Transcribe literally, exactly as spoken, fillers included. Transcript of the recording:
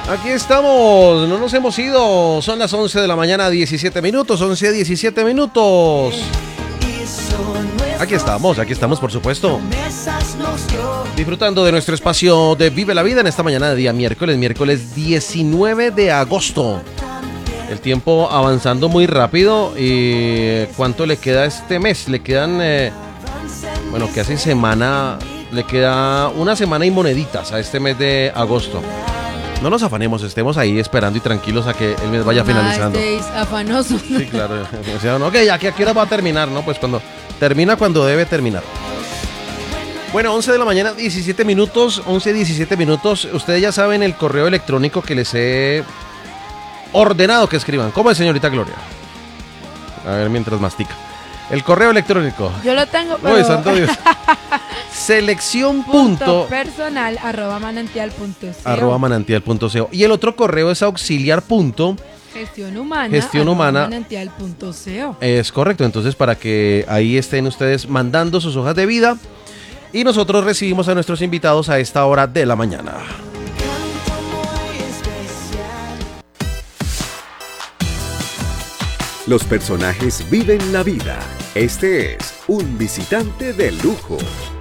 Aquí estamos, no nos hemos ido. Son las once de la mañana, diecisiete minutos, once, diecisiete minutos. Aquí estamos, aquí estamos, por supuesto. Disfrutando de nuestro espacio de Vive la Vida en esta mañana de día miércoles, miércoles diecinueve de agosto. El tiempo avanzando muy rápido. ¿Y cuánto le queda a este mes? Le quedan, eh, bueno, que hace semana, le queda una semana y moneditas a este mes de agosto. No nos afanemos, estemos ahí esperando y tranquilos a que el mes vaya finalizando. Estéis afanosos. Sí, claro. O sea, ok, ¿a qué hora va a terminar? No, pues cuando termina, cuando debe terminar. Bueno, once de la mañana, diecisiete minutos, once, diecisiete minutos. Ustedes ya saben el correo electrónico que les he ordenado que escriban. ¿Cómo es, señorita Gloria? A ver, mientras mastica. El correo electrónico. Yo lo tengo, pero... Uy, santo Dios. Selección punto punto personal arroba manantial punto co. arroba manantial punto co. Y el otro correo es auxiliar punto Gestión humana. Gestión humana. manantial punto co. Es correcto, entonces para que ahí estén ustedes mandando sus hojas de vida y nosotros recibimos a nuestros invitados a esta hora de la mañana. Los personajes viven la vida. Este es Un Visitante de Lujo.